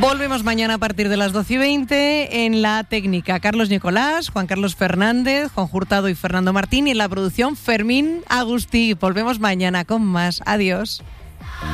Volvemos mañana a partir de las 12:20 en la técnica. Carlos Nicolás, Juan Carlos Fernández, Juan Hurtado y Fernando Martín, y en la producción Fermín Agustí. Volvemos mañana con más. Adiós.